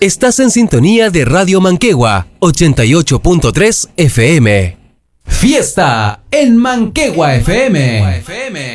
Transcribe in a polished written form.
Estás en sintonía de Radio Manquehue 88.3 FM. Fiesta en Manquehue FM.